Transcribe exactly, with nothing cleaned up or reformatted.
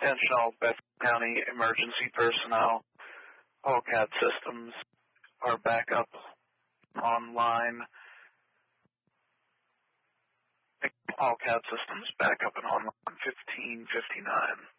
Attention all Bedford County emergency personnel. All C A D systems are back up online. All C A D systems back up and online fifteen fifty-nine.